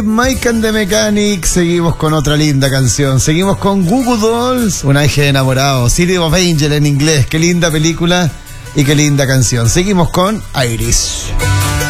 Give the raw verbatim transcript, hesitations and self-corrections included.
de Mike and the Mechanics. Seguimos con otra linda canción. Seguimos con Goo Goo Dolls, Un ángel enamorado. City of Angel en inglés. Qué linda película y qué linda canción. Seguimos con Iris.